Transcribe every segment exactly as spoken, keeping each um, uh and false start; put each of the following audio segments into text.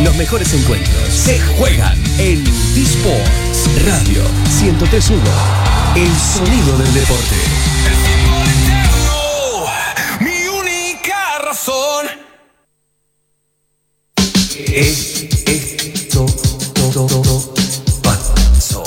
Los mejores encuentros se juegan en eSports Radio ciento tres punto uno. El sonido del deporte. El fútbol eterno, mi única razón. Esto pasó.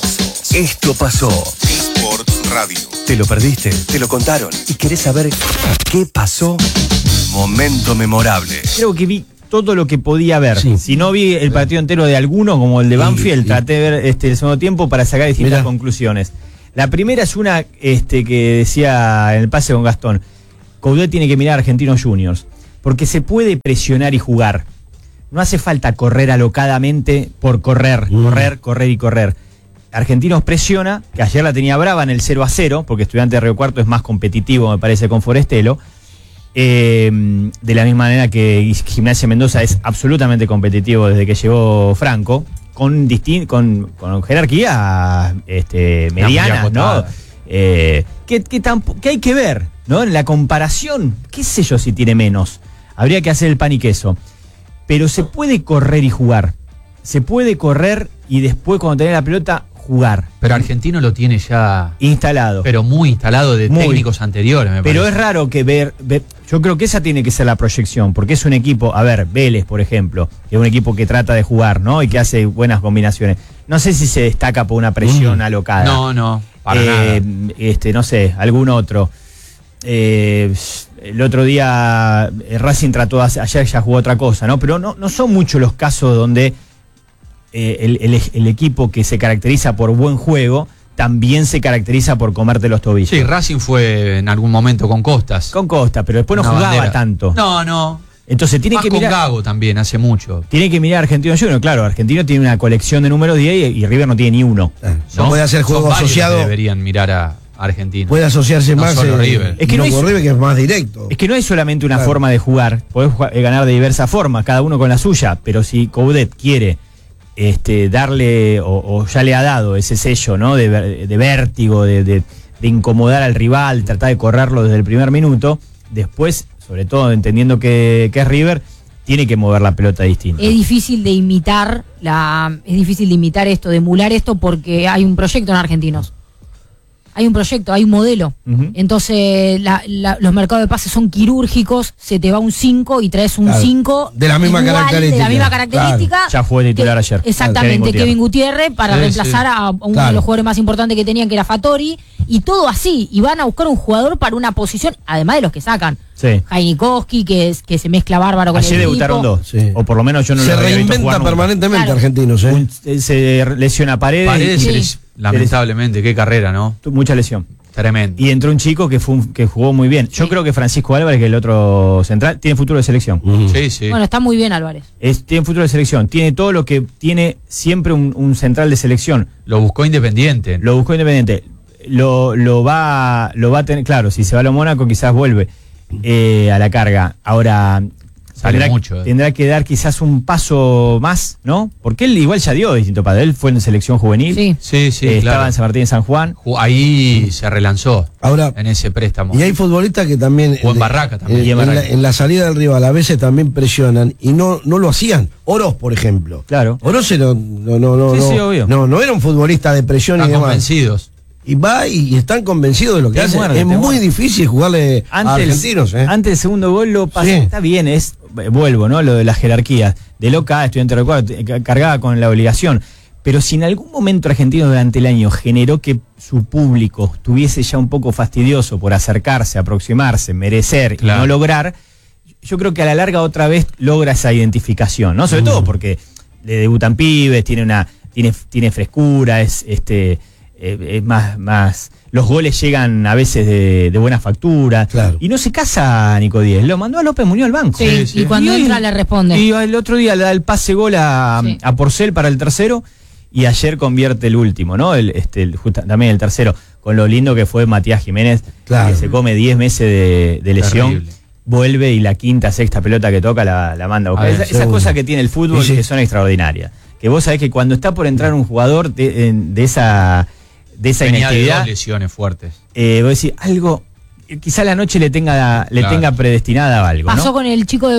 Esto pasó. eSports Radio. ¿Te lo perdiste? ¿Te lo contaron? ¿Y querés saber qué pasó? Momento memorable. Creo que vi todo lo que podía ver. Sí. Si no vi el partido entero de alguno, como el de Banfield, y, y, traté de ver este, el segundo tiempo para sacar distintas mirá. conclusiones. La primera es una este, que decía en el pase con Gastón. Coudet tiene que mirar a Argentinos Juniors, porque se puede presionar y jugar. No hace falta correr alocadamente por correr, mm. correr, correr y correr. Argentinos presiona, que ayer la tenía brava en el cero a cero, porque Estudiantes de Río Cuarto es más competitivo, me parece, con Forestelo. Eh, de la misma manera que Gimnasia Mendoza es absolutamente competitivo desde que llegó Franco, con, distin- con, con jerarquía este, mediana, ¿no? Eh, que, que, tamp- que hay que ver, ¿no? En la comparación, qué sé yo si tiene menos. Habría que hacer el pan y queso. Pero se puede correr y jugar. Se puede correr y después, cuando tenés la pelota, jugar. Pero Argentino lo tiene ya instalado. Pero muy instalado de muy. técnicos anteriores, me Pero parece. es raro que ver, ver. Yo creo que esa tiene que ser la proyección, porque es un equipo. A ver, Vélez, por ejemplo, que es un equipo que trata de jugar, ¿no? Y que hace buenas combinaciones. No sé si se destaca por una presión mm. alocada. No, no, para eh, nada. Este, no sé, algún otro. Eh, el otro día eh, Racing trató, ayer ya jugó otra cosa, ¿no? Pero no, no son muchos los casos donde eh, el, el, el equipo que se caracteriza por buen juego también se caracteriza por comerte los tobillos. Sí, Racing fue en algún momento con Costas. Con Costa, pero después no Una jugaba bandera. tanto. No, no. Entonces tiene Más que con mirar. Gago también, hace mucho. Tiene que mirar a Argentino Juniors. Claro, Argentino tiene una colección de números diez y, y River no tiene ni uno. No, no puede hacer juego Son varios asociado. que deberían mirar a Argentina. Puede asociarse No más solo eh, River. Es que no no con es- River, que es más directo. Es que no es solamente una Claro. forma de jugar, podés jugar- eh, ganar de diversas formas, cada uno con la suya, pero si Coudet quiere este, darle, o, o ya le ha dado ese sello, ¿no? de, ver- de vértigo, de, de- de incomodar al rival, tratar de correrlo desde el primer minuto, después, sobre todo entendiendo que, que es River, tiene que mover la pelota distinta. Es difícil de imitar la, es difícil de imitar esto, de emular esto, porque hay un proyecto en Argentinos. Hay un proyecto, hay un modelo. Ujú. Entonces, la- la- los mercados de pases son quirúrgicos, se te va un cinco y traes un Claro. cinco De la misma igual, característica. De la misma característica. Ya fue titular que- ayer. Exactamente, Kevin Kevin Gutiérrez, para Sí, reemplazar sí. a uno Claro. de los jugadores más importantes que tenían, que era Fattori, y todo así. Y van a buscar un jugador para una posición, además de los que sacan. Sí. Jainikowski, que, es, que se mezcla bárbaro con Ayer el debutaron equipo. dos, Sí. o por lo menos yo no se lo había visto reinventa jugar nunca. permanentemente Claro. Argentinos, ¿eh? Un- eh, se lesiona Paredes, Paredes, y, Sí. lamentablemente, qué carrera, ¿no? tu- mucha lesión. Tremendo. Y entró un chico que, fue un- que jugó muy bien. Yo Sí. creo que Francisco Álvarez, que es el otro central, tiene futuro de selección. Mm. Sí, sí. Bueno, está muy bien Álvarez. Es, tiene futuro de selección. Tiene todo lo que tiene siempre un, un central de selección. Lo buscó Independiente. Lo buscó Independiente. Lo, lo, va, lo va a tener, claro, si se va a lo Mónaco quizás vuelve eh, a la carga. Ahora Sale tendrá, mucho, eh. tendrá que dar quizás un paso más, ¿no? Porque él igual ya dio distinto padre. Él fue en selección juvenil. Sí. Sí, sí, eh, claro. Estaba en San Martín de San Juan. Ju- Ahí se relanzó Ahora, en ese préstamo. y hay futbolistas que también. O en eh, Barraca también. eh, Y en en, la, Barraca. en la salida del rival a veces también presionan y no, no lo hacían. Oroz, por ejemplo. Claro. Oroz era- no, no, no, Sí, no, sí, obvio. no, no era un futbolista de presión Están y demás. convencidos. Y va y, y están convencidos de lo que Te hacen. muerde, Es te muy muerde. difícil jugarle a Antes, argentinos, ¿eh? antes del segundo gol lo pasa, Sí. está bien, es eh, vuelvo, ¿no? Lo de las jerarquías. De loca, estudiante de recuerdo, cargaba con la obligación. Pero si en algún momento Argentino durante el año generó que su público estuviese ya un poco fastidioso por acercarse, aproximarse, merecer Claro. y no lograr, yo creo que a la larga otra vez logra esa identificación, ¿no? Sobre todo porque le debutan pibes, tiene una, tiene, tiene frescura, es este eh, es más, más. Los goles llegan a veces de, de buena factura. Claro. Y no se casa Nico Díez, lo mandó a López Muñoz al banco. Sí, Sí, sí. y cuando Y hoy- entra le responde. Y el otro día le da el pase gol a, Sí. a Porcel para el tercero y ayer convierte el último, ¿no? El, este, el, justa- también el tercero, con lo lindo que fue Matías Jiménez, Claro. que se come diez meses de, de lesión, Terrible. vuelve y la quinta, sexta pelota que toca la, la manda a buscar. Ah, Esa- esas seguro. cosas que tiene el fútbol Sí, sí. que son extraordinarias. Que vos sabés que cuando está por entrar un jugador de, en- de esa, de esa Venía de inactividad, dos lesiones fuertes. eh, vos decís, algo, quizá la noche le tenga, le Claro. tenga predestinada a algo, Pasó ¿no? con el chico de Vélez,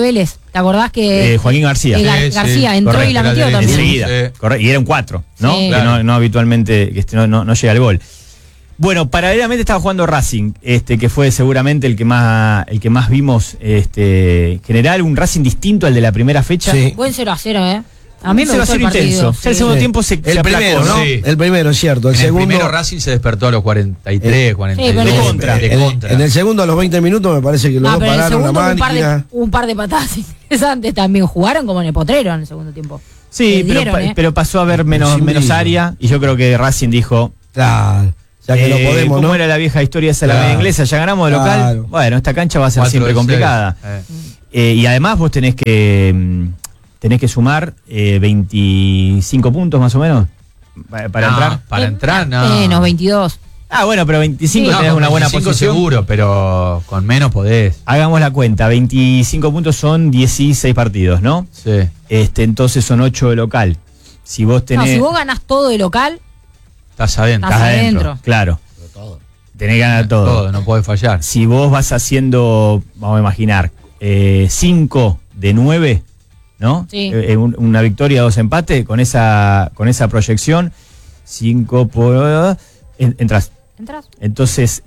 ¿Te acordás que Eh, Joaquín García. que Gar- Sí, sí, García entró correcto, y la era metió de también? derecha. Enseguida. Sí. Correcto. Y era un cuatro, ¿no? Sí. Que Claro. no, no habitualmente que este no, no, no llega al gol. Bueno, paralelamente estaba jugando Racing, este, que fue seguramente el que más, el que más vimos, este, general, un Racing distinto al de la primera fecha. Sí. Buen cero a cero, ¿eh? A mí me cero a gustó el cero partido. intenso. sí. El segundo Sí. tiempo se, El se aplacó, primero, ¿no? Sí. El primero, es cierto. El En segundo. el primero Racing se despertó a los cuarenta y tres, cuarenta y dos. pero De contra. De en, contra. en el segundo, a los veinte minutos, me parece que los Ah, dos pero en el pararon la segundo hubo un par, de, máquina. un par de patadas interesantes también. Jugaron como en el potrero en el segundo tiempo. Sí, Le pero, dieron, pa- ¿eh? pero pasó a haber menos, Sí, menos mismo. área y yo creo que Racing dijo, Claro. Ya que eh, no podemos, ¿cómo ¿no? era la vieja historia esa de la Claro. media inglesa? Ya ganamos de local. Claro. Bueno, esta cancha va a ser Cuatro siempre de complicada. seis. Eh. Eh, y además vos tenés que mm, tenés que sumar eh, veinticinco puntos más o menos pa- para No, entrar. Para Eh, entrar, no. Menos, veintidós. Ah, bueno, pero veinticinco Sí. tenés No, una con buena veinticinco posición. seguro, pero con menos podés. Hagamos la cuenta, veinticinco puntos son dieciséis partidos, ¿no? Sí. Este, entonces son ocho de local. Si vos No, tenés si vos ganás todo de local, Estás adentro. Estás estás adentro, adentro. claro. Tenés que ganar todo. Todo, no podés fallar. Si vos vas haciendo, vamos a imaginar, cinco de nueve, ¿no? Sí. Eh, un- una victoria, dos empates, con esa, con esa proyección, cinco por... en- entras. entras. Entonces,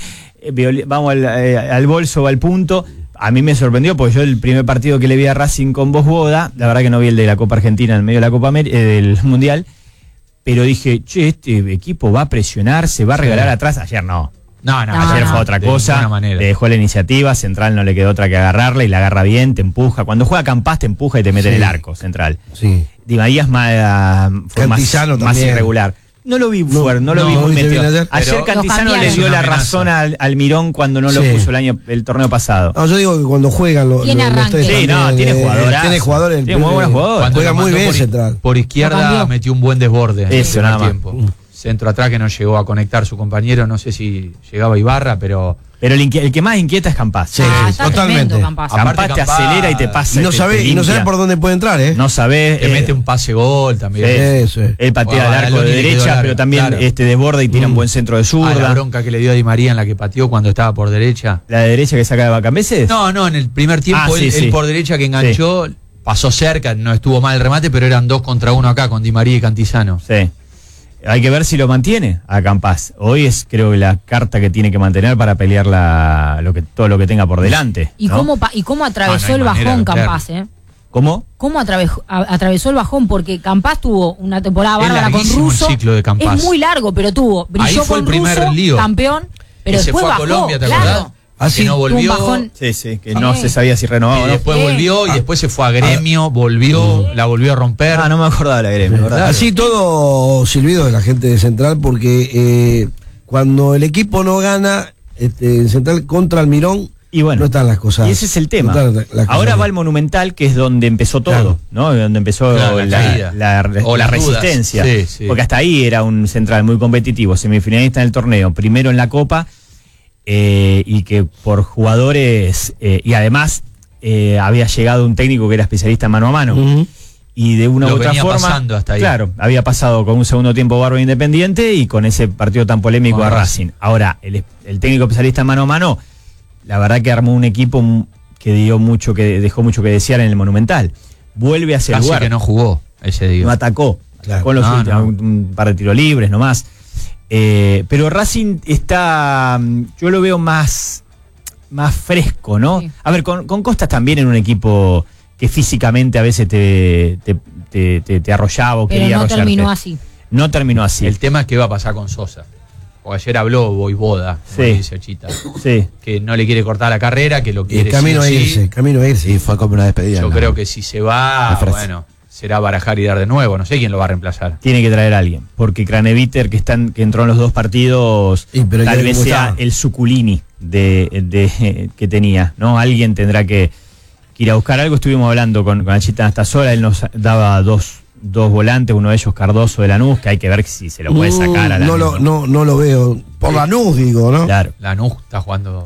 viol- vamos al, eh, al bolso o al punto. A mí me sorprendió porque yo el primer partido que le vi a Racing con vos, Boda, la verdad que no vi el de la Copa Argentina en medio de la Copa Ameri- eh, del Mundial, pero dije, che, este equipo va a presionar, se va a regalar Sí. atrás. Ayer no. No, no, No, Ayer no. fue otra de cosa, ninguna manera. le dejó la iniciativa, Central no le quedó otra que agarrarla y la agarra bien, te empuja. Cuando juega Campás te empuja y te mete en Sí. el arco, Central. Sí. Di María es más, fue más, Cantizano más también. irregular. No lo vi No, fuerte, no lo no, vi ¿no muy viste metido. bien ayer? Ayer Pero- Cantizano Lo le dio cambiaron. la Es una razón amenaza. al, al Mirón cuando no lo Sí. puso el año el torneo pasado. No, yo digo que cuando juegan lo, Tiene lo- lo arranque. ustedes Sí, no, también, tiene eh, jugadorazo. Tiene jugadores. el Tiene muy pibe- buenos jugadores. Cuando Juega lo muy mandó bien por, Central. por Lo izquierda cambió. metió un buen desborde. en el Eso, primer nada más. tiempo. Centro atrás que no llegó a conectar su compañero, no sé si llegaba Ibarra, pero Pero el, inqui- el que más inquieta es Campás. Sí, Ah, sí, está totalmente. tremendo, Campás. Aparte, Campás te Campás- acelera y te pasa. Y no te- sabe, te y no sabe limpia. por dónde puede entrar, ¿eh? No sabés. te eh, mete un pase gol también. sí. Eso es. Él patea O a al arco Baraloni de le quedó derecha, larga, pero también claro. este desborda y tira un buen centro de Ah, la zurda. bronca que le dio a Di María en la que pateó cuando estaba por derecha. La de derecha que saca de Bacambeses. No, no, en el primer tiempo Ah, sí, él, sí. él por derecha que enganchó, pasó cerca, no estuvo mal el remate, pero eran dos contra uno acá con Di María y Cantizano. Sí. Hay que ver si lo mantiene a Campás. Hoy es, creo, la carta que tiene que mantener para pelear la, lo que, todo lo que tenga por delante. ¿Y, ¿no? cómo, pa- ¿Y cómo atravesó No, no hay el manera bajón de Campás, eh? ¿Cómo? ¿Cómo atravesó, a- atravesó el bajón? Porque Campás tuvo una temporada Es bárbara con larguísimo el Russo. ciclo de Campás. Es muy largo, pero tuvo. Brilló Ahí fue con el primer Russo, lío. campeón, pero Que se después fue a bajó, Colombia, ¿te claro. acordás? Así que no Tuvo un volvió. bajón. Sí, sí, que Sí. no se sabía si renovaba Y o no. después Sí. volvió y después se fue a Gremio, volvió, la volvió a romper. Ah, no me acordaba de la gremio, ¿verdad? Así todo silbido de la gente de Central, porque eh, cuando el equipo no gana, este, Central contra el Mirón, Y bueno, no están las cosas. y ese es el tema. no están las cosas Ahora bien. va el Monumental, que es donde empezó todo, Claro. ¿no? Donde empezó Claro, la la, caída. la- O la las dudas. resistencia. Sí, sí. Porque hasta ahí era un Central muy competitivo, semifinalista en el torneo, primero en la Copa, eh, y que por jugadores, eh, y además eh, había llegado un técnico que era especialista en mano a mano. Ujú. Y de una Lo u otra venía forma, pasando hasta ahí. claro, había pasado con un segundo tiempo bárbaro Independiente y con ese partido tan polémico Con a Racing. Racing. Ahora, el, el técnico especialista en mano a mano, la verdad que armó un equipo m- que dio mucho que dejó mucho que desear en el Monumental. Vuelve hacia el Casi lugar, que no jugó ese día. no atacó, Claro. atacó en los No, últimos, no. Un, un par de tiros libres nomás. Eh, pero Racing está, mm, yo lo veo más, más fresco, ¿no? Sí. A ver, con, con Costas también en un equipo que físicamente a veces te, te, te, te- te arrollaba o Pero quería no arrollarte. terminó así. No terminó así. El tema es qué va a pasar con Sosa. O ayer habló Voivoda, como Sí. dice Chita, Sí. que no le quiere cortar la carrera, que lo Y quiere el camino a sí o sí. irse, camino a irse. Sí, fue como una despedida. Yo ¿no? creo que si se va, La frase. bueno, será barajar y dar de nuevo. No sé quién lo va a reemplazar. Tiene que traer a alguien. Porque Craneviter, que, están, que entró en los dos partidos, Y, pero tal ya vez cómo sea estaba. el Suculini de, de, que tenía, ¿no? Alguien tendrá que, que ir a buscar algo. Estuvimos hablando con, con Chita Anastasora, él nos daba dos, dos volantes, uno de ellos Cardoso de Lanús, que hay que ver si se lo puede sacar a Mm, la no, lo, no, no lo veo. Por la Lanús, digo, ¿no? Claro. Lanús está jugando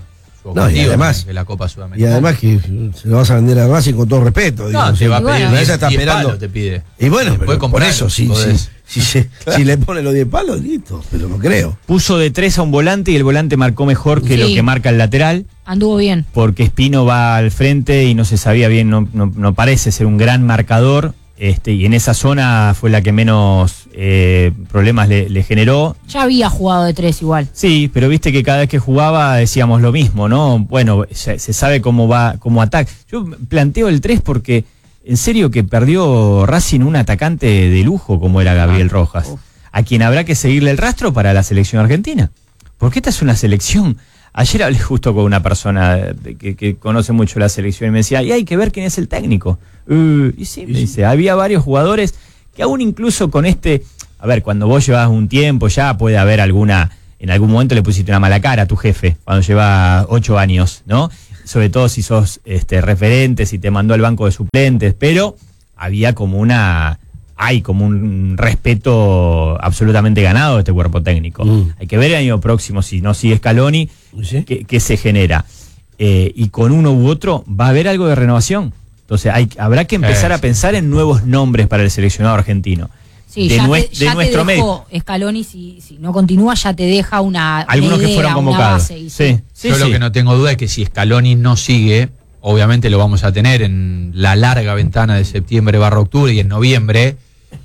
su No, y objetivo además- de la Copa Y Sudamericana. además que se lo vas a vender a Racing con todo respeto. digo, No, sí. te va a Y pedir bueno, diez, esa está diez esperando. palos, te pide. Y bueno, Después pero por compralo, eso, si, si, podés. si, se- si le pone los diez palos, listo, pero no creo. Puso de tres a un volante y el volante marcó mejor que Sí. lo que marca el lateral, Anduvo bien. porque Espino va al frente y no se sabía bien, no, no, no parece ser un gran marcador, este, y en esa zona fue la que menos eh, problemas le, le generó. Ya había jugado de tres igual. Sí, pero viste que cada vez que jugaba decíamos lo mismo, ¿no? Bueno, se, se sabe cómo va, cómo ataca. Yo planteo el tres porque en serio que perdió Racing un atacante de lujo como era Gabriel Rojas, a quien habrá que seguirle el rastro para la selección argentina. Porque esta es una selección. Ayer hablé justo con una persona de- que, que conoce mucho la selección y me decía, y hay que ver quién es el técnico. Uh, y sí, me dice, había varios jugadores que aún incluso con este, a ver, cuando vos llevas un tiempo ya puede haber alguna, en algún momento le pusiste una mala cara a tu jefe, cuando lleva ocho años, ¿no? Sobre todo si sos este, referente, si te mandó al banco de suplentes, pero había como una, hay como un respeto absolutamente ganado de este cuerpo técnico. Mm. Hay que ver el año próximo, si no sigue Scaloni, ¿Sí? qué, qué se genera. Eh, y con uno u otro va a haber algo de renovación. Entonces hay, habrá que empezar Eh, a pensar en nuevos nombres para el seleccionado argentino. Sí, de ya, nues- te, de ya nuestro te medio. dejó Scaloni, si, si no continúa, ya te deja una, una Algunos que idea, fueron una convocados. base, y Sí, sí, Yo lo sí. que no tengo duda es que si Scaloni no sigue, obviamente lo vamos a tener en la larga ventana de septiembre barra octubre y en noviembre.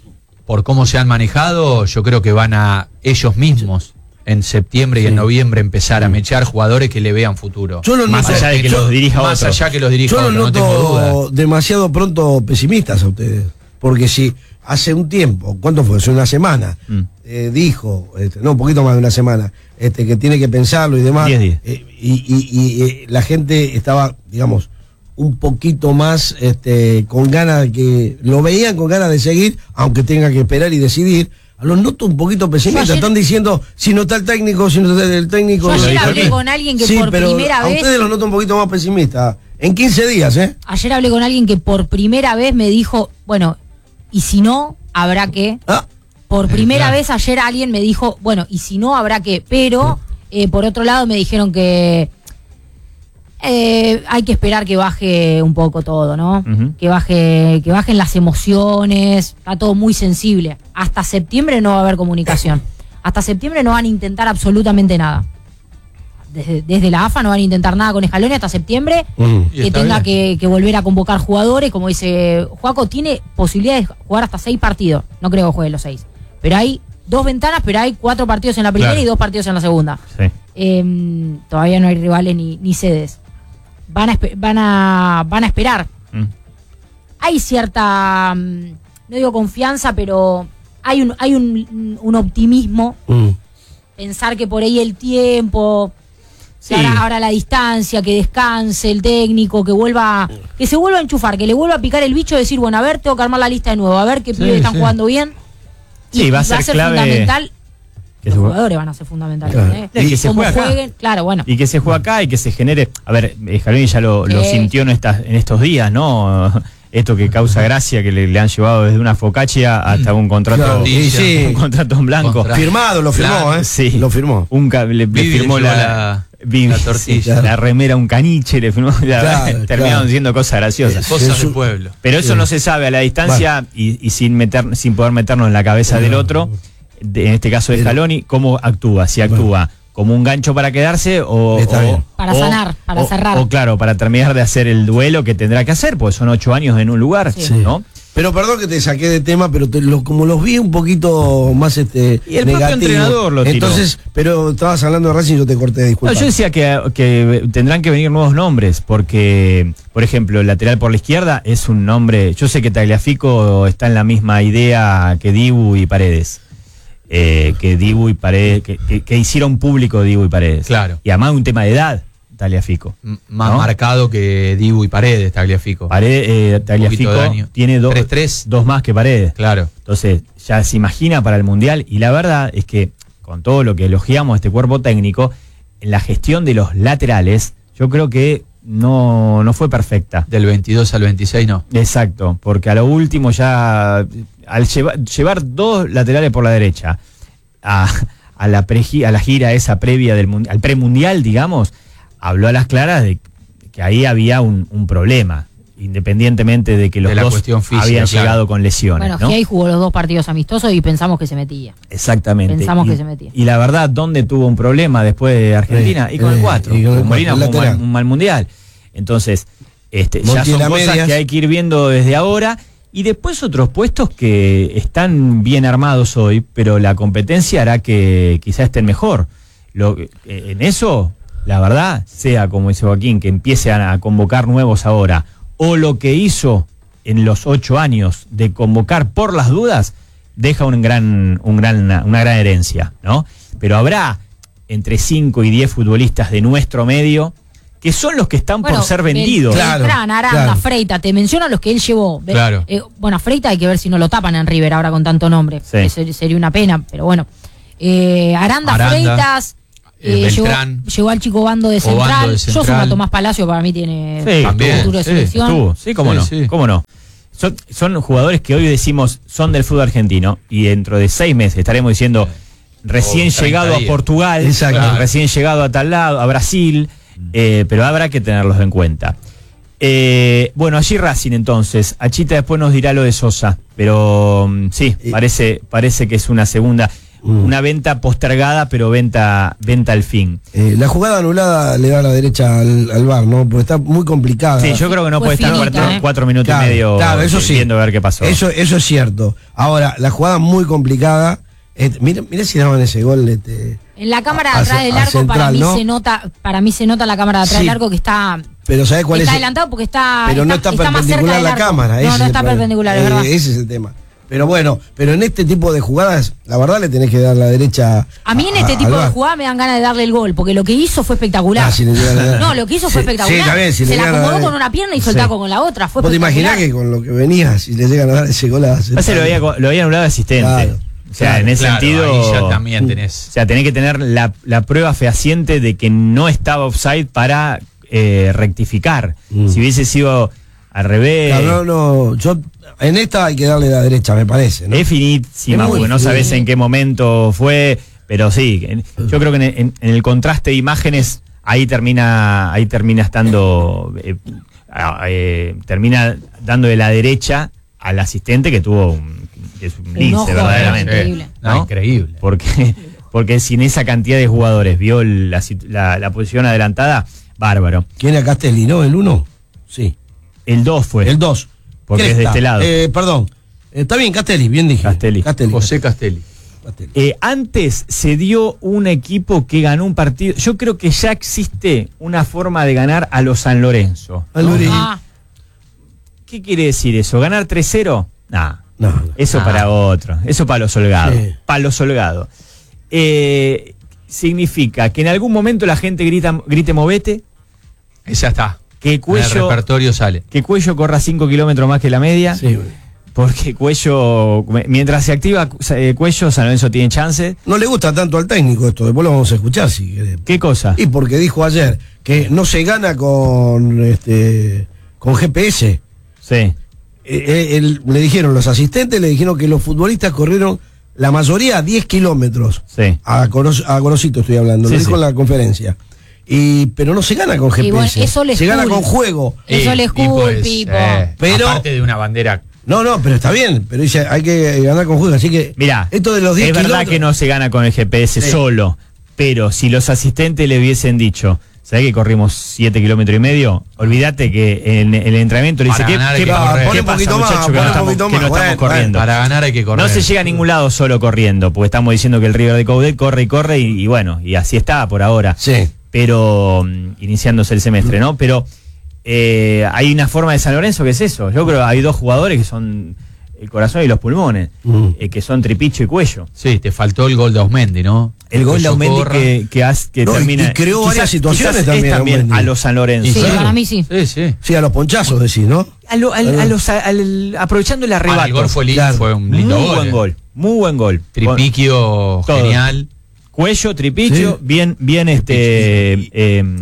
Por cómo se han manejado, yo creo que van a ellos mismos en septiembre y en noviembre empezar a mechar jugadores que le vean futuro. Yo lo Más noto- allá de que yo- los dirija Más otro. allá que los dirija Yo los otro, no tengo duda. noto demasiado pronto pesimistas a ustedes. Porque si hace un tiempo, ¿cuánto fue? Hace una semana, Mm. eh, dijo, este, no, un poquito más de una semana, este, que tiene que pensarlo y demás. Diez días. eh, y y- y, eh, la gente estaba, digamos, un poquito más este, con ganas de que lo veían con ganas de seguir, aunque tenga que esperar y decidir. A los noto un poquito pesimistas. Yo ayer- Están diciendo, si no está el técnico, si no está el técnico. Yo lo ayer dijo hablé bien. con alguien que Sí, por pero primera a vez- ustedes los noto un poquito más pesimistas. En quince días, ¿eh? Ayer hablé con alguien que por primera vez me dijo, bueno, y si no, habrá que. Ah, Por primera claro. vez ayer alguien me dijo, bueno, y si no, habrá que. Pero, eh, por otro lado, me dijeron que eh, hay que esperar que baje un poco todo, ¿no? Ujú. Que baje, que bajen las emociones, está todo muy sensible. Hasta septiembre no va a haber comunicación. Hasta septiembre no van a intentar absolutamente nada. Desde, desde la A F A no van a intentar nada con Scaloni hasta septiembre. mm. Y Que está tenga bien. que, que volver a convocar jugadores, como dice Juaco, tiene posibilidades de jugar hasta seis partidos. No creo que juegue los seis. Pero hay dos ventanas, pero hay cuatro partidos en la primera Claro. y dos partidos en la segunda. Sí. Eh, todavía no hay rivales ni, ni sedes. Van a, espe- van a, van a esperar. Mm. Hay cierta, mm, no digo confianza, pero hay un, hay un, un optimismo. Mm. Pensar que por ahí el tiempo, Sí. que ahora, ahora la distancia, que descanse el técnico, que vuelva, que se vuelva a enchufar, que le vuelva a picar el bicho y decir, bueno, a ver, tengo que armar la lista de nuevo, a ver qué Sí, pibes están sí. jugando bien. Sí, Y- va a y ser clave fundamental. que Los se juegue- jugadores van a ser fundamentales. Claro. ¿eh? Y que se Como juegue acá. jueguen, claro, bueno. Y que se juegue acá y que se genere. A ver, Scaloni ya lo, lo Sí. sintió en, estas, en estos días, ¿no? Esto que causa gracia, que le, le han llevado desde una focaccia hasta un contrato, Claro, y sí. un contrato en blanco. Contra- Firmado, lo firmó, Claro, ¿eh? sí. Lo firmó. Un ca- le, le Vivi firmó le llevó la, la- Vivi, la tortilla. sí, la remera a un caniche, le firmó, la- Claro, terminaron claro. siendo cosas graciosas. Sí. Cosas en del su- pueblo. Pero eso Sí. no se sabe a la distancia y, y sin meter, sin poder meternos en la cabeza del otro, de- en este caso de Pero- Scaloni, cómo actúa, si actúa como un gancho para quedarse o, Está o- bien. Para o- sanar, para o- cerrar. o claro, para terminar de hacer el duelo que tendrá que hacer, porque son ocho años en un lugar, Sí. ¿no? Pero perdón que te saqué de tema, pero te- lo- como los vi un poquito más este Y el propio negativo. entrenador lo tiró. Entonces, pero estabas hablando de Racing y yo te corté, No, disculpa. yo decía que, que tendrán que venir nuevos nombres, porque, por ejemplo, el lateral por la izquierda es un nombre. Yo sé que Tagliafico está en la misma idea que Dibu y Paredes. Eh, que Dibu y Paredes, que, que- que hicieron público Dibu y Paredes. Claro. Y además un tema de edad, Tagliafico. M- Más ¿no? marcado que Dibu y Paredes, Tagliafico. Paredes, eh, Tagliafico de año. tiene do- tres tres. dos más que Paredes. Claro. Entonces, ya se imagina para el Mundial. Y la verdad es que, con todo lo que elogiamos a este cuerpo técnico, en la gestión de los laterales, yo creo que no, no fue perfecta. Del veintidós al veintiséis no. Exacto, porque a lo último ya, al lleva- llevar dos laterales por la derecha a, a, la, preji- a la gira esa previa del mundi- al premundial, digamos, habló a las claras de que ahí había un, un problema, independientemente de que los De la dos cuestión física, habían claro. llegado con lesiones. Bueno, ¿no? Giai jugó los dos partidos amistosos y pensamos que se metía. Exactamente. Pensamos y, que se metía. Y la verdad, ¿dónde tuvo un problema después de Argentina? Eh, y con eh, el cuatro. y con el Con Molina cuatro, jugó un mal, lateral. un mal mundial. Entonces, este, ya Montiel son a cosas medias. que hay que ir viendo desde ahora. Y después otros puestos que están bien armados hoy, pero la competencia hará que quizás estén mejor. Lo, eh, en eso, la verdad, sea como dice Joaquín, que empiece a, a convocar nuevos ahora, o lo que hizo en los ocho años de convocar por las dudas, deja un gran, un gran, una gran herencia, ¿no? Pero habrá entre cinco y diez futbolistas de nuestro medio que son los que están Bueno, por ser Bel- vendidos. Claro, Beltrán, Aranda, claro. Freita, te menciono los que él llevó. Be- Claro. eh, bueno, a Freita hay que ver si no lo tapan en River ahora con tanto nombre. Sí. Que ser- sería una pena, pero bueno. Eh, Aranda, Aranda, Freitas, eh, eh, llegó, Beltrán. llegó al chico Bando de Obando Central. de Yo sumo Central. a Tomás Palacio, para mí tiene Sí, también, futuro de sí, selección. Estuvo, sí, cómo Sí, no, sí. cómo no. Son, son jugadores que hoy decimos son del fútbol argentino y dentro de seis meses estaremos diciendo recién O treinta llegado a días. Portugal, Exacto. recién llegado a tal lado, a Brasil, eh, pero habrá que tenerlos en cuenta. Eh, bueno, allí Racing entonces, Achita después nos dirá lo de Sosa, pero mm, sí, Eh. parece, parece que es una segunda, Mm. una venta postergada, pero venta, venta al fin. Eh, la jugada anulada le da a la derecha al, al V A R, ¿no? Porque está muy complicada. Sí, yo creo que no Fue puede estar finita, cuatro, ¿eh? cuatro minutos Claro, y medio claro, eso sí. viendo a ver qué pasó. Eso, eso es cierto. Ahora, la jugada muy complicada. Eh, mira, mira si daban ese gol. Este, En la cámara de a- atrás a- del a arco para central, mí ¿no? se nota, para mí se nota en la cámara de atrás Sí. del arco que está, pero ¿sabés cuál está es? adelantado porque está, Pero no está, más cerca perpendicular del la arco. cámara. ese No, es no el está problema. perpendicular, es Eh, verdad. Ese es el tema. Pero bueno, pero en este tipo de jugadas, la verdad le tenés que dar la derecha. A mí en este a- tipo al de V A R. jugadas me dan ganas de darle el gol, porque lo que hizo fue espectacular. Ah, si le llegan a dar. No, lo que hizo fue Sí, espectacular. sí, está bien, si se le la llegan a acomodó dar- con una pierna y hizo Sí. el taco con la otra. Fue ¿Vos te espectacular. imaginás que con lo que venía, si le llegan a dar ese gol a Pasa, lo había, lo había anulado asistente. Claro, o sea, claro, en ese Claro, sentido. ahí ya también tenés. O sea, tenés que tener la, la prueba fehaciente de que no estaba offside para eh, rectificar. Mm. Si hubiese sido al revés, Claro, no, no, yo en esta hay que darle la derecha, me parece, ¿no? es finísima, Es muy porque no sabes finísima. en qué momento fue, pero sí, en- yo creo que en, en- en el contraste de imágenes, ahí termina, ahí termina estando, eh, ah, eh, termina dando de la derecha al asistente que tuvo un, que es un Un lince, ojo, verdaderamente. increíble. No, ¿no? increíble. Porque, porque sin esa cantidad de jugadores vio la, sit- la- la posición adelantada, bárbaro. ¿Quién era Castelli, no? ¿El uno? Sí. El dos fue. El dos. Porque ¿Quién es de está? este lado. Eh, perdón. Eh, está bien, Castelli, bien dije. Castelli. José Castelli. Castelli. Eh, antes se dio un equipo que ganó un partido. Yo creo que ya existe una forma de ganar a los San Lorenzo. Al Lorenzo. Ah, ¿Qué quiere decir eso? ¿Ganar tres cero? Nah, No, no. eso Ah. para otro. Eso para los holgados. Sí. Para los holgados. Eh, significa que en algún momento la gente grita, grite movete, Ya está. que En el Cuello, repertorio sale. que Cuello corra cinco kilómetros más que la media. Sí. Porque Cuello, mientras se activa eh, Cuello, San Lorenzo tiene chance. No le gusta tanto al técnico esto, después lo vamos a escuchar si querés. ¿Qué cosa? Y porque dijo ayer que no se gana con este con G P S. Sí. Eh, eh, él- le dijeron los asistentes, le dijeron que los futbolistas corrieron la mayoría diez kilómetros. Sí. A, Coros- a Gorosito estoy hablando, Sí, lo dijo sí. en la conferencia. Y, pero no se gana con G P S. Y bueno, eso le se gana cool. con juego. Eso le es y cool, pues, Pipo. eh, Pero- aparte de una bandera. No, no, pero está bien. Pero dice, hay que ganar con juego. Así que, Mirá, esto de los diez es verdad kilómetros. que no se gana con el G P S Sí. solo, pero si los asistentes le hubiesen dicho, ¿sabés que corrimos siete kilómetros y medio? Olvídate que en el entrenamiento le dice, Para ¿qué, ganar qué hay que pa- correr. qué Pon un pasa, poquito más, muchacho, que pon no un estamos, poquito que no más, estamos bueno, corriendo? Para ganar hay que correr. No se llega a ningún lado solo corriendo, porque estamos diciendo que el River de Coudet corre y corre y, y bueno, y así está por ahora. Sí. Pero mm, iniciándose el semestre, ¿no? Pero eh, hay una forma de San Lorenzo que es eso. Yo creo que hay dos jugadores que son el corazón y los pulmones, Mm. eh, que son Tripicho y Cuello. Sí, te faltó el gol de Ausmendi, ¿no? El gol de Cuello Aumendi corra. que, que, hace- que No, y- termina. y creó varias situaciones quizás también, es también Aumendi. a los San Lorenzo. Y Sí, claro. para mí sí. Sí, sí. Sí, a los ponchazos decís, ¿no? A lo- al- a los, al- aprovechando el Ah, arrebato. el gol fue lindo, Claro. fue un muy lindo buen eh. gol. Muy buen gol. Tripiquio Todo. genial. Cuello, Tripicho, Sí. bien, bien este, eh,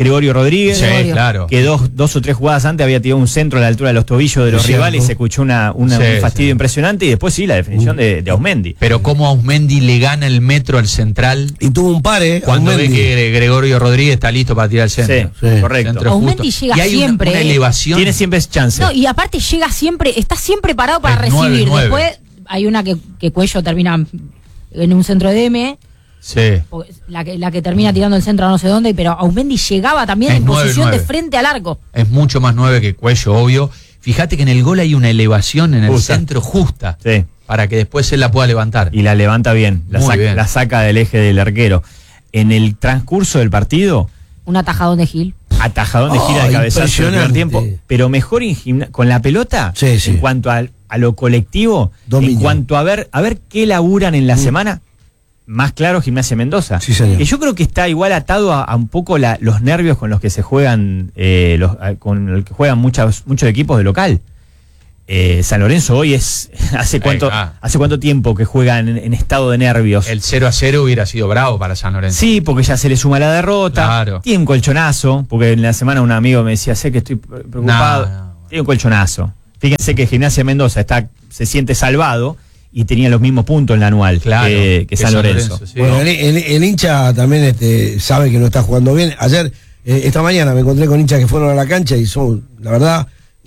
Gregorio Rodríguez, Sí, Gregorio. claro. que dos, dos o tres jugadas antes había tirado un centro a la altura de los tobillos de los Es cierto. rivales y se escuchó una, una- Sí, un fastidio sí. impresionante. Y después sí, la definición de, de Ausmendi. Pero cómo Ausmendi le gana el metro al central Y tuvo un par, ¿eh? cuando Ausmendi. ve que Gregorio Rodríguez está listo para tirar el centro. Sí, Sí. correcto. Centro Ausmendi justo. llega y hay una- siempre, Una, eh. elevación. Tiene siempre chance. No, y aparte llega siempre, está siempre parado para Es nueve, recibir. nueve. Después hay una que, que Cuello termina en un centro de M, Sí. la que, la que termina tirando el centro a no sé dónde, pero Ausmendi llegaba también Es en nueve, posición de nueve. frente al arco. Es mucho más nueve que Cuello, obvio. Fíjate que en el gol hay una elevación en el Justa. centro justa. Sí. Para que después él la pueda levantar. Y la levanta bien la, Muy saca, bien. la saca del eje del arquero. En el transcurso del partido, Un atajadón de Gil. atajadón de Oh, gira de cabezazo en el primer impresionante. tiempo, pero mejor en gimna- con la pelota, Sí, sí. en cuanto a, a lo colectivo, Dominio. en cuanto a ver, a ver qué laburan en la semana, más claro Gimnasia Mendoza. Sí, señor. Que yo creo que está igual atado a, a un poco la- los nervios con los que se juegan, eh, los, a- con el que juegan muchos, muchos equipos de local. Eh, San Lorenzo hoy es hace cuánto ah. hace cuánto tiempo que juegan en, en estado de nervios. El cero a cero hubiera sido bravo para San Lorenzo. Sí, porque ya se le suma la derrota. Claro. Tiene un colchonazo, porque en la semana un amigo me decía, sé que estoy pre- preocupado. No, no, Tiene un colchonazo. Fíjense que Gimnasia Mendoza está, se siente salvado y tenía los mismos puntos en la anual Claro, que, que que San San Lorenzo. Lorenzo, sí. Bueno, el, el- el hincha también este, sabe que no está jugando bien. Ayer, eh, esta mañana me encontré con hinchas que fueron a la cancha y son, la verdad,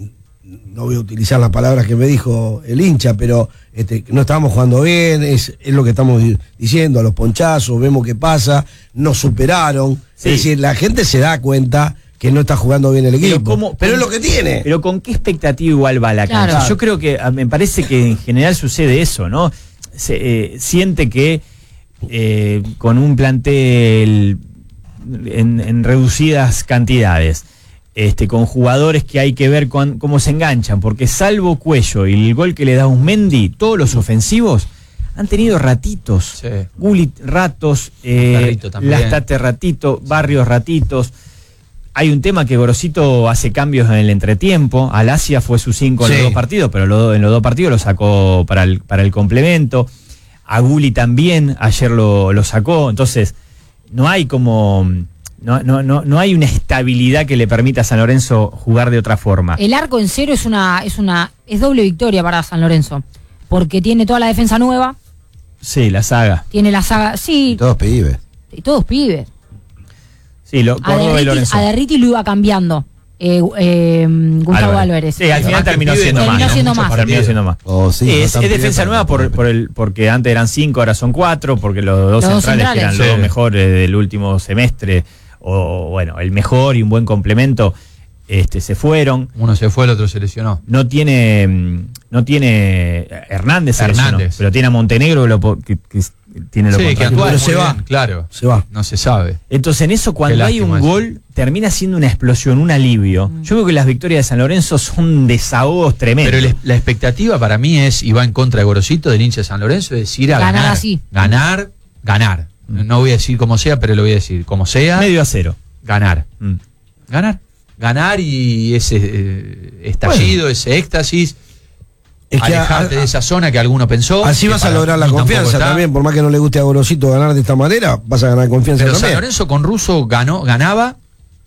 no voy a utilizar las palabras que me dijo el hincha, pero este, no estábamos jugando bien, es, es lo que estamos di- diciendo, a los ponchazos, vemos qué pasa, nos superaron. Sí. Es decir, la gente se da cuenta que no está jugando bien el equipo. Pero, ¿cómo- pero es cómo- lo que tiene. Pero con qué expectativa igual va a la cancha. Claro. Yo creo que a- me parece que en general sucede eso, ¿no? Se, eh, siente que eh, con un plantel en, en reducidas cantidades, este, con jugadores que hay que ver cuán- cómo se enganchan, porque salvo Cuello y el gol que le da Ausmendi, todos los ofensivos han tenido ratitos. Sí. Gullit ratos, eh, Perrito también. Lastate ratito, Barrios ratitos. Hay un tema que Gorosito hace cambios en el entretiempo. Alasia fue su cinco en Sí. los dos partidos, pero lo- en los dos partidos lo sacó para el, para el complemento. A Gulli también ayer lo, lo sacó. Entonces, no hay como. No, no, no, no hay una estabilidad que le permita a San Lorenzo jugar de otra forma. El arco en cero es una, es una, es doble victoria para San Lorenzo. Porque tiene toda la defensa nueva, Sí, la saga. tiene la saga, sí, Todos pibes. y todos pibes. Sí, lo, A Córdoba y Derriti, Lorenzo. a Derriti lo iba cambiando. Eh, eh, Gustavo Álvarez. Sí, al final Además que terminó pibe siendo terminó más. ¿no? siendo Muchos más. Terminó partidos. siendo más. Oh, sí, Sí, no es, tan es pibe defensa para nueva por, competir. por el, porque antes eran cinco, ahora son cuatro, porque los dos Los dos centrales, que eran centrales. los dos Sí. mejores del último semestre, o bueno, el mejor y un buen complemento, este, se fueron. Uno se fue, el otro se lesionó. No tiene, mm, no tiene Hernández, se lesionó, Hernández. pero tiene a Montenegro que, lo po- que- que tiene lo Sí, que contrario. actúa Pero muy se va. bien, claro. Se va. No se sabe. Entonces en eso cuando Qué hay un lástima eso. gol termina siendo una explosión, un alivio. Yo creo que las victorias de San Lorenzo son desahogos tremendos. Pero el- la expectativa para mí es, y va en contra de Gorosito, del hincha de San Lorenzo, es ir a Ganar ganar. así. Ganar, ganar. No voy a decir como sea, pero lo voy a decir. Como sea, Medio a cero. ganar. Mm. Ganar. Ganar y ese eh, estallido, ese éxtasis, Es que a- alejarte a- de esa zona que alguno pensó. Así que vas a para lograr la mí tampoco confianza está. también, por más que no le guste a Gorosito ganar de esta manera, vas a ganar confianza Pero San también. Lorenzo con Russo ganó, ganaba,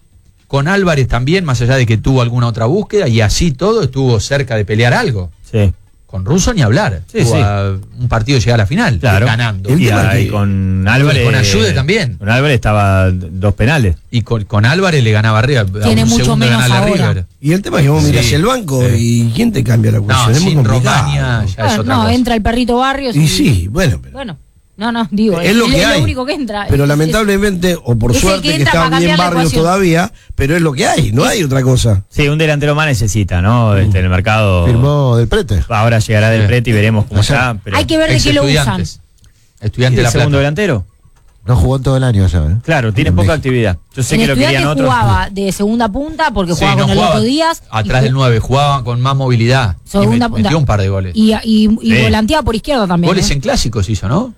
con Álvarez también, más allá de que tuvo alguna otra búsqueda, y así todo estuvo cerca de pelear algo. Sí. Con Russo ni hablar. Sí, Estuvo sí. a un partido llega a la final, Claro. ganando. El Y, tema ahí que- con Álvarez. con Ayude también. Con Álvarez estaba dos penales. Y con, con Álvarez le ganaba arriba. a Tiene un mucho segundo de menos ganarle a ahora. River. Y el tema es que vos Sí, mirás el banco sí. y ¿quién te cambia la No, cuestión? es muy sin complicado. Romagna ya es Bueno, otra no, cosa. entra el perrito Barrios Y sí, bueno, pero, Bueno, no, no, digo, es lo que hay. único que entra. Pero Es- lamentablemente, o por es el suerte, que que, entra está para bien cambiar la Barrios ecuación. todavía, pero es lo que hay, no hay otra cosa. Sí, un delantero más necesita, ¿no? Mm. Este, en el mercado. Firmó del Prete. Ahora llegará del Sí. Prete y veremos cómo Ayer. está. Pero Hay que ver de Ex qué lo usan. estudiantes. Estudiante ¿Y de el la segundo Plata. delantero? No jugó en todo el año allá, ¿eh? Claro, tiene En poca México. actividad. Yo sé En que lo querían Estudiantes otros. jugaba de segunda punta porque Sí, jugaba no con el jugaba Loto Díaz. y atrás ju- del nueve, jugaba con más movilidad. Y Segunda met- punta. metió un par de goles. Y, y, y Sí. volanteaba por izquierda también. Goles ¿eh? en clásicos hizo, ¿no?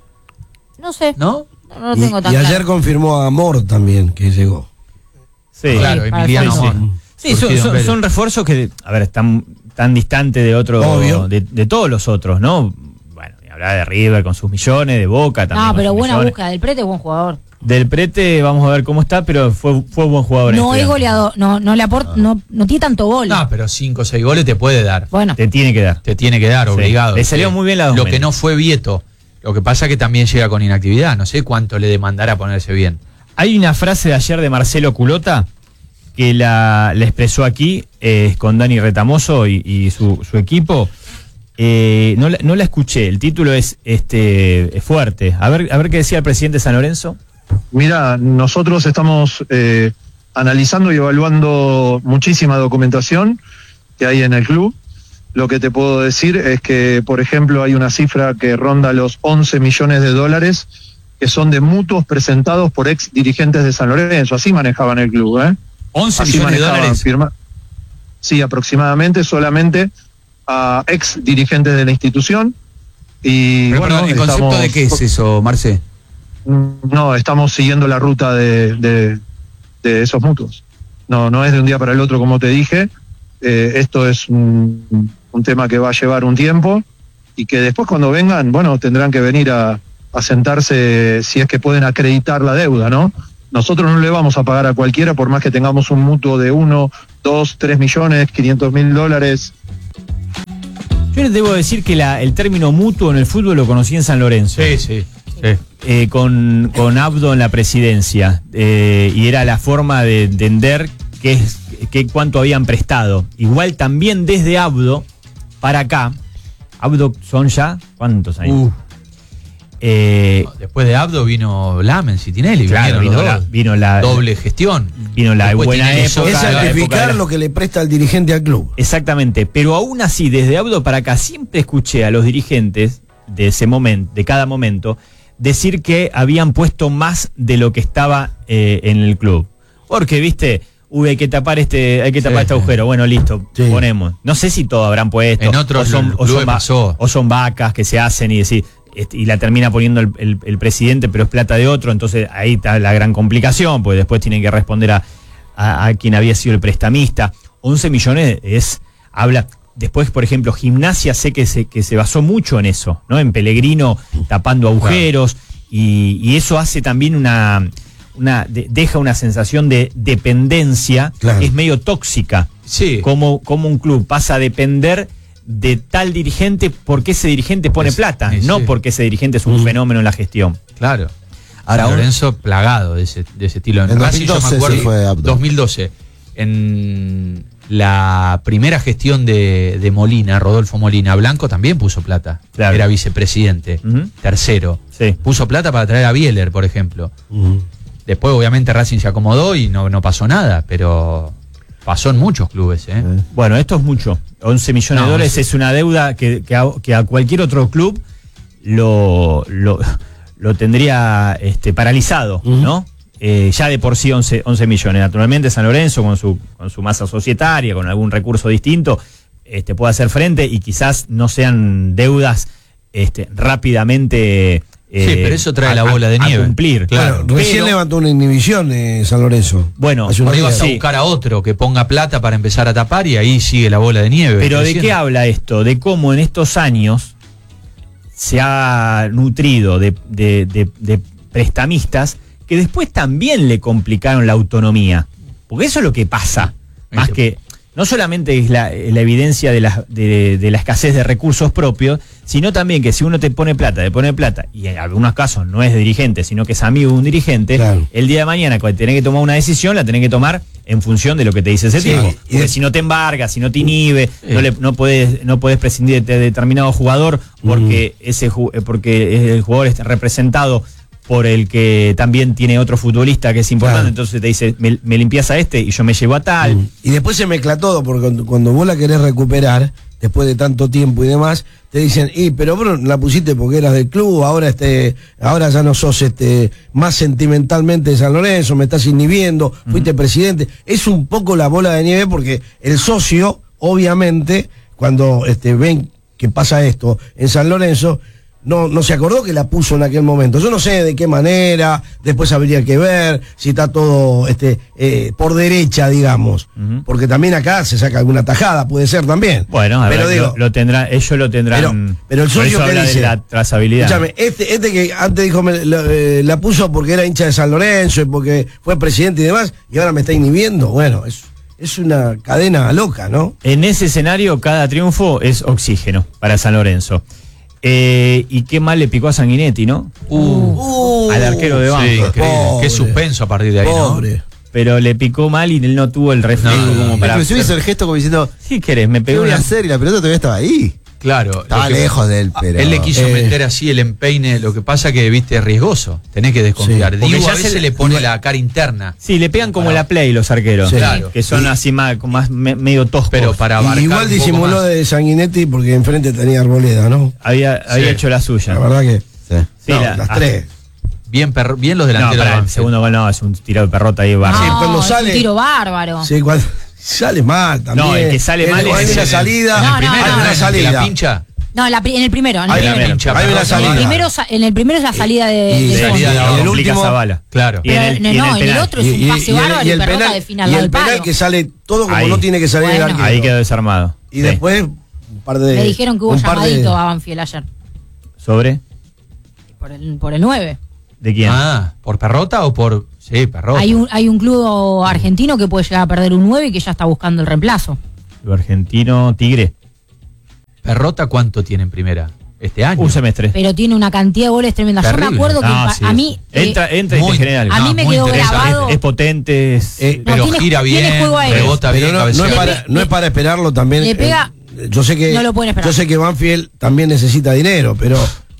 No sé, no, ¿No? no lo Y, tengo tan y ayer claro. confirmó a Amor también, que llegó. Sí, Claro, para Emiliano el Amor. fondo. Sí, son, Surgido en son- Vélez. son refuerzos que, a ver, están tan distantes de otro, Obvio. de, de todos los otros, ¿no? Bueno, ni hablar de River con sus millones, de Boca también. No, con pero sus buena millones. búsqueda del Prete, buen jugador. Del Prete, vamos a ver cómo está, pero fue, fue buen jugador. No en es goleador, no, no le aporta, no, no tiene tanto gol. No, pero cinco o seis goles te puede dar. Bueno, Te tiene que dar. Te tiene que dar, Sí. obligado. Le salió Sí. muy bien la dos Lo menos. que no fue Vieto. Lo que pasa que también llega con inactividad. No sé cuánto le demandará ponerse bien. Hay una frase de ayer de Marcelo Culota que la, la expresó aquí eh, con Dani Retamoso y, y su, su equipo. Eh, no, la, no la escuché. El título es este es fuerte. A ver, a ver qué decía el presidente de San Lorenzo. Mira, nosotros estamos eh, analizando y evaluando muchísima documentación que hay en el club. Lo que te puedo decir es que, por ejemplo, hay una cifra que ronda los once millones de dólares que son de mutuos presentados por ex dirigentes de San Lorenzo. Así manejaban el club, ¿eh? once Así millones de manejaban, dólares. firma- Sí, aproximadamente, solamente a ex dirigentes de la institución. Y Pero, bueno, perdón, ¿el concepto estamos- de qué es eso, Marce? No, estamos siguiendo la ruta de, de, de esos mutuos. No, no es de un día para el otro, como te dije. Eh, esto es un, un tema que va a llevar un tiempo y que después cuando vengan, bueno, tendrán que venir a, a sentarse si es que pueden acreditar la deuda, ¿no? Nosotros no le vamos a pagar a cualquiera por más que tengamos un mutuo de uno, dos, tres millones, quinientos mil dólares. Yo les debo decir que la, el término mutuo en el fútbol lo conocí en San Lorenzo. Sí, sí. sí. Eh, con, con Abdo en la presidencia. Eh, y era la forma de entender qué es, qué, cuánto habían prestado. Igual también desde Abdo para acá. Abdo son ya, ¿cuántos años? Uh, Eh, después de Abdo vino Lamens y Tinelli. Claro, vinieron vino los la- dos. vino la- doble gestión. vino la Después buena Tinelli época. Es Toca la época de certificar la- lo que le presta el dirigente al club. Exactamente, pero aún así, desde Abdo para acá, siempre escuché a los dirigentes de ese momento, de cada momento, decir que habían puesto más de lo que estaba eh, en el club. Porque, viste, uy, hay que tapar este, hay que tapar Sí, este sí. agujero. Bueno, listo, Sí. ponemos. No sé si todo habrán puesto. En otros o son, o clubes son va- pasó. o son vacas que se hacen y decir. este, Y la termina poniendo el, el- el presidente, pero es plata de otro, entonces ahí está la gran complicación, porque después tienen que responder a, a, a quien había sido el prestamista. once millones es, habla, después por ejemplo, Gimnasia sé que se, que se basó mucho en eso, ¿no? En Pellegrino tapando agujeros, y, y eso hace también una, una de- deja una sensación de dependencia, Claro. que es medio tóxica, Sí. como, como un club pasa a depender de tal dirigente porque ese dirigente pone Es- plata, sí, no sí. porque ese dirigente es un fenómeno en la gestión. Claro. Ahora, San un- Lorenzo plagado de ese, de ese estilo. En En Racing yo me dos mil doce acuerdo, sí fue Abdo. dos mil doce. En la primera gestión de, de Molina, Rodolfo Molina, Blanco también puso plata. Claro. Era vicepresidente. Ujú. Tercero. Sí. Puso plata para traer a Bieler, por ejemplo. Después, obviamente, Racing se acomodó y no, no pasó nada, pero pasó en muchos clubes, ¿eh? Bueno, esto es mucho. once millones No, de dólares sí. es una deuda que, que, a, que a cualquier otro club lo, lo, lo tendría este, paralizado, ¿no? Eh, ya de por sí once, once millones. Naturalmente San Lorenzo con su, con su masa societaria, con algún recurso distinto, este, puede hacer frente y quizás no sean deudas este, rápidamente... Sí, pero eso trae la bola de a nieve. cumplir. Claro. Bueno, recién Pero- levantó una inhibición eh, San Lorenzo. Bueno, Hace unos Por ahí vas días. a sí. buscar a otro que ponga plata para empezar a tapar y ahí sigue la bola de nieve. Pero ¿de creciendo. qué habla esto? De cómo en estos años se ha nutrido de, de- de- de prestamistas que después también le complicaron la autonomía. Porque eso es lo que pasa. Más que, no solamente es la, la evidencia de la, de, de la escasez de recursos propios, sino también que si uno te pone plata, te pone plata, y en algunos casos no es dirigente, sino que es amigo de un dirigente, Claro. el día de mañana cuando tenés que tomar una decisión, la tenés que tomar en función de lo que te dice ese Sí, tipo. y Porque de- si no te embarga, si no te inhibe, no, le, no, podés, no podés prescindir de determinado jugador porque, ese, ju- eh, porque el jugador está representado por el que también tiene otro futbolista que es importante, Claro. entonces te dice, me, me limpias a este y yo me llevo a tal. Y después se mezcla todo, porque cuando, cuando vos la querés recuperar, después de tanto tiempo y demás, te dicen, y pero vos la pusiste porque eras del club, ahora este, ahora ya no sos este más sentimentalmente de San Lorenzo, me estás inhibiendo, fuiste presidente. Es un poco la bola de nieve porque el socio, obviamente, cuando este ven que pasa esto en San Lorenzo, no, no se acordó que la puso en aquel momento. Yo no sé de qué manera, después habría que ver si está todo este eh, por derecha, digamos. Uh-huh. Porque también acá se saca alguna tajada, puede ser también. Bueno, a pero ver, digo, lo, lo tendrán, ellos lo tendrán. Pero, pero el socio que dice, de la trazabilidad. Escúchame, este, este que antes dijo me, la, eh, la puso porque era hincha de San Lorenzo y porque fue presidente y demás, y ahora me está inhibiendo. Bueno, es, es una cadena loca, ¿no? En ese escenario, cada triunfo es oxígeno para San Lorenzo. Eh, y qué mal le picó a Sanguinetti, ¿no? Uh, al arquero de Banfield. Sí, increíble. Pobre. Qué suspenso a partir de ahí, Pobre. ¿no? Pero le picó mal y él no tuvo el reflejo No, como para. Inclusive hizo el gesto como diciendo, ¿Qué querés? Me ¿qué pegó voy a una. hacer? Y la pelota todavía estaba ahí. Claro. Estaba lo que- lejos de él, pero... Él le quiso eh, meter así el empeine, lo que pasa que, viste, es riesgoso. Tenés que desconfiar. Sí, porque Digo, ya a se veces le- le pone la cara interna. Sí, le pegan como Para- la play los arqueros. Sí. Claro. Que son así más, con más me- medio toscos. Pero para abarcar Y igual un poco disimuló más. de Sanguinetti porque enfrente tenía Arboleda, ¿no? Había, había Sí. hecho la suya. La verdad que. Sí. Sí, no, la- las ah, tres. Bien, perro- bien los No, delanteros. para de el Banfield. segundo gol no, es un tiro de perrota ahí. Barrio. Sí, No, cuando es sale- un tiro bárbaro. Sí, cuando sale mal también. No, el que sale mal hay es una el- salida. No, no, hay no, una no. El que salida. la pincha. No, en, la pri- en el primero. En el Hay primero. una pincha, hay una perdón, En salida. el primero, sa- en el primero es la salida de, y de salida fondo. de la el complica último- Zabala. Claro. Y en el- Pero y en no, el en el penal. otro es Y- un y- pase y el- bárbaro y y, el Perrota penal, define y al lado el del penal palo. que sale todo como Ahí. no tiene que salir el Bueno. arquero. Ahí quedó desarmado. Y Sí. después un par de. Me dijeron que hubo un par de- llamadito a Banfield ayer. ¿Sobre? Por el, por el nueve. ¿De quién? Ah, ¿por Perrota o por...? Sí, Perrota. Hay un, hay un club argentino que puede llegar a perder un nueve y que ya está buscando el reemplazo. Lo argentino Tigre. ¿Perrota cuánto tiene en primera? Este año. Un semestre. Pero tiene una cantidad de goles tremenda. Yo me Terrible. acuerdo que No, pa- sí, a es- mí. eh, Entra, entra y muy- te genera algo. a mí No, me muy quedó interesante. grabado. Es potente. Es, Eh, Pero tiene- gira tiene bien, juego aéreo. rebota bien, Pero no, no es cabecea para, bien. no es para esperarlo también. Le pega- eh, yo sé que No lo pueden esperar. yo sé que Banfield también necesita dinero, pero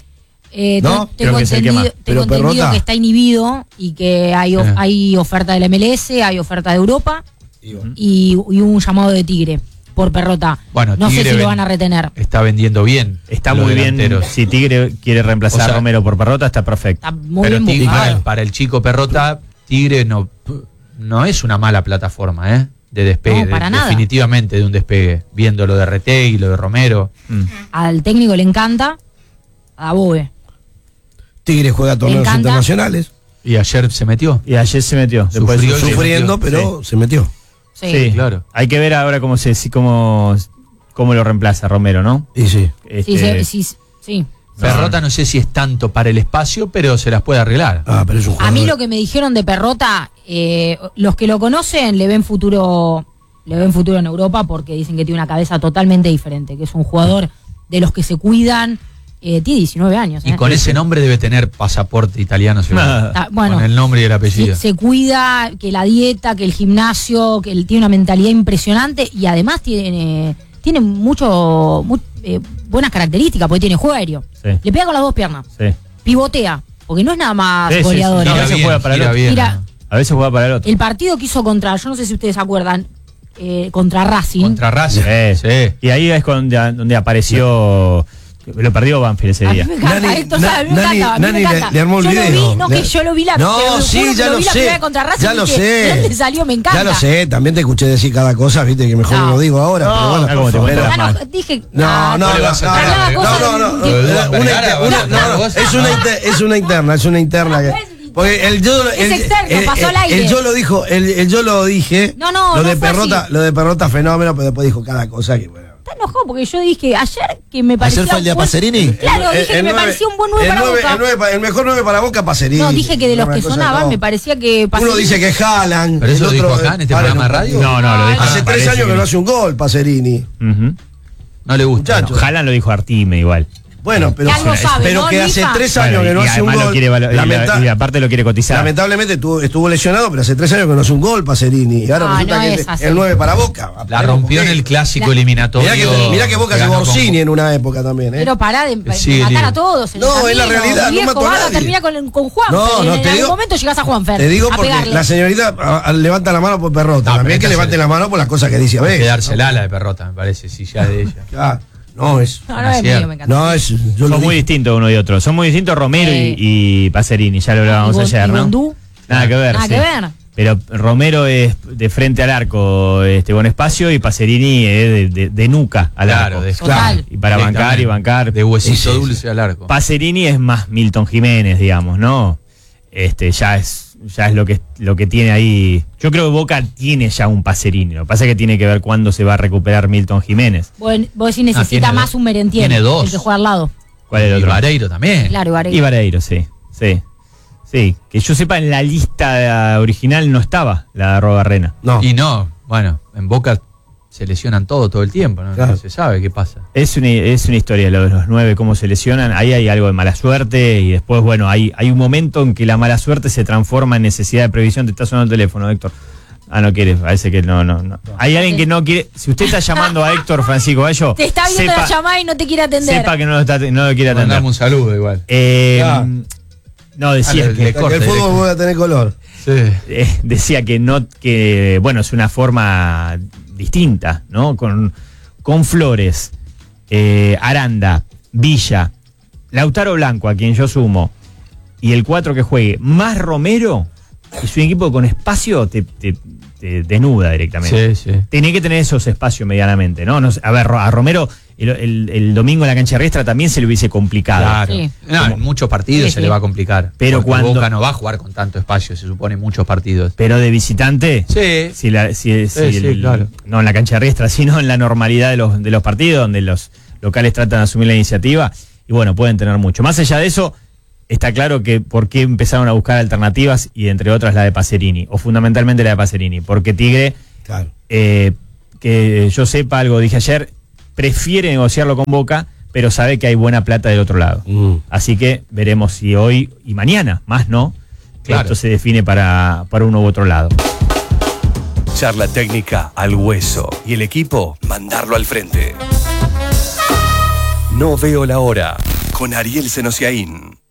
Eh, ¿No? te- Creo tengo que es el que entendido, más. tengo Pero entendido Perrota. que está inhibido y que hay, of- Eh. hay oferta del M L S, hay oferta de Europa digo, y, y un llamado de Tigre por Perrota. Bueno, no sé Tigre si lo ven- van a retener. Está vendiendo bien. está los muy bien. delanteros. Si Tigre quiere reemplazar O sea, a Romero por Perrota, está perfecto. Está muy Pero bien Tigre- buscado. para, para el chico Perrota, Tigre no, no es una mala plataforma, ¿eh? De despegue. No, para de- nada. Definitivamente de un despegue. Viendo lo de Retegui, lo de Romero. Mm. Al técnico le encanta, a Bobe. Tigre juega torneos encanta. internacionales, Y ayer se metió. Y ayer se metió. Después Sufrió sufrió. y sufriendo, metió. pero se metió. Sí. Sí, claro. Hay que ver ahora cómo se si- cómo, cómo lo reemplaza Romero, ¿no? Y sí. Sí, Este, sí, sí, sí. Perrota no sé si es tanto para el espacio, pero se las puede arreglar. Ah, pero es un A jugador. mí lo que me dijeron de Perrota, eh, los que lo conocen le ven futuro, le ven futuro en Europa porque dicen que tiene una cabeza totalmente diferente, que es un jugador de los que se cuidan, eh, tiene diecinueve años. Y ¿eh? con ese nombre debe tener pasaporte italiano, seguro. Ah, Ah, bueno, Con el nombre y el apellido. se, se cuida, que la dieta, que el gimnasio, que él tiene una mentalidad impresionante y además tiene, tiene mucho, mu- eh, buenas características porque tiene juego aéreo. Sí. Le pega con las dos piernas, Sí. pivotea, porque no es nada más Sí, sí, sí. goleador. No, a Gira veces bien, juega para el gira otro. bien. Mira, A veces juega para el otro. el partido que hizo contra, yo no sé si ustedes se acuerdan, eh, contra Racing. Contra Racing. Sí. Sí. Y ahí es donde, donde apareció. Lo perdió Banfield ese A mí día. me encanta, Nani- Héctor, ¿sabes? A mí me Nani- encanta, a mí me Nani encanta. le- le armó el yo lo video. vi, no, que Le- yo lo vi la No, te juro sí, que ya lo lo vi la sé. primera contra Racing Ya y lo dije, sé. ¿de dónde salió? Me encanta. Ya lo sé, también te escuché decir cada cosa, viste, que mejor no, No. lo digo ahora, No, pero bueno. mirá cómo te pero- cuenta Ah, las no, manos. dije. No, ah, no, no, le no, vas a no, sacar la no, cosa no, no, de- no, que- una- una- Vergara, una- Vergara, no, no, vos. es una inter- es una interna, es una interna que- porque el yo Es el, externo, el- pasó al el- aire. el yo lo dijo, el, el yo lo dije. No, no, lo no de fue Perrota, así. lo de Perrota fenómeno, pero después dijo cada cosa que bueno. Está enojado porque yo dije ayer que me parecía. ¿Ayer fue el día un buen- Pacerini? Claro, dije que me nueve- parecía un buen nueve el para nueve- Boca. el nueve pa- el mejor nueve para Boca, Pacerini. No, dije que de los Una que cosa sonaban no. me parecía que Uno Pacerini- dice que jalan. ¿Pero eso el lo otro, dijo acá en este paren programa un de radio? poquito. No, no, lo dijo. Hace tres parece años que que no hace un gol, Pacerini. Ujú. No le gusta. Muchacho. no. Jalan lo dijo Artime igual. Bueno, pero, Que algo sabe, pero ¿no, que hace Luisa? tres Bueno, años que no y hace un además gol. lo quiere valo- y, la- Lamenta- y aparte lo quiere cotizar. Lamentablemente estuvo, estuvo lesionado, pero hace tres años que no hace un gol Pacerini. Y ahora Ah, resulta no que es es así. el nueve para Boca. La rompió en el clásico La- eliminatorio. Mirá que, mirá que Boca ganó llevó con- Orsini en una época también, ¿eh? Pero pará de, de Sí, matar Lili. a todos. En el No, es la camino. realidad, no Viejo, mato a vas a nadie. terminar con, con Juan. No, no, en, te en digo- algún momento llegás a Juanfer. Te digo a porque pegarle. la señorita a- a- levanta la mano por Perrota. No, también pero que esta levante se- la mano por las cosas que dice a Hay que ver. dársela a la de Perrota, me parece, si ya es de ella. Ah, no, es. No, no es mío, me encanta. No, es. Yo lo Son muy dije. distintos uno y otro. Son muy distintos Romero Sí. y, y Pacerini, ya lo hablábamos Y Bon- ayer, y ¿no? Bondú. Nada que ver. Nada sí. que ver. Pero Romero es de frente al arco, este, con espacio, y Pacerini es de, de, de nuca al Claro, arco. de- Total. Y para bancar y bancar. De huesito Sí, sí, sí. dulce al arco. Pacerini es más Milton Jiménez, digamos, ¿no? Este, ya es, ya es lo que lo que tiene ahí. Yo creo que Boca tiene ya un Pacerini. Lo que pasa es que tiene que ver cuándo se va a recuperar Milton Jiménez. Vos, vos decís necesita tiene más dos. un Merentiel, Tiene dos. el que juega al lado. ¿Cuál es el Y otro? Vareiro también. Claro, Vareiro. Y Vareiro, sí. Sí. Sí. Que yo sepa, en la lista original no estaba la de Arrobarrena. No. Y no, bueno, en Boca se lesionan todo, todo el tiempo, ¿no? Claro. No se sabe qué pasa. Es una, es una historia, lo de los nueve, cómo se lesionan. Ahí hay algo de mala suerte y después, bueno, hay, hay un momento en que la mala suerte se transforma en necesidad de previsión. Te está sonando el teléfono, Héctor. Ah, no quiere, parece que no, no, no. Hay alguien que no quiere. Si usted está llamando a Héctor Francisco Gallo, Te está viendo sepa, la llamada y no te quiere atender. sepa que no lo, está, no lo quiere atender. Mandame un saludo igual. Eh, Claro. No, decía Ah, le- que, le Hasta corta que el fútbol directo. vuelva a tener color. Sí. eh, decía que no, que bueno, es una forma distinta, ¿no? Con, con Flores, eh, Aranda, Villa, Lautaro Blanco, a quien yo sumo, y el cuatro que juegue, más Romero, es un equipo con espacio, te, te, te desnuda directamente. Sí, sí. Tenía que tener esos espacios medianamente, ¿no? No sé, a ver, a Romero el, el- el domingo en la cancha riestra también se le hubiese complicado. Claro. Sí. No, en muchos partidos Sí, se sí. le va a complicar. Pero porque cuando- Boca no va a jugar con tanto espacio, se supone, muchos partidos. Pero de visitante, Sí. si la, si, si Sí, sí, el- claro. no en la cancha riestra, sino en la normalidad de los, de los partidos, donde los locales tratan de asumir la iniciativa, y bueno, pueden tener mucho. Más allá de eso, está claro que por qué empezaron a buscar alternativas, y entre otras la de Pacerini, o fundamentalmente la de Pacerini, porque Tigre, Claro. eh, que yo sepa, algo dije ayer, prefiere negociarlo con Boca, pero sabe que hay buena plata del otro lado. Mm. Así que veremos si hoy y mañana, más no, que Claro. esto se define para, para uno u otro lado. Charla técnica al hueso y el equipo mandarlo al frente. No veo la hora con Ariel Senosiaín.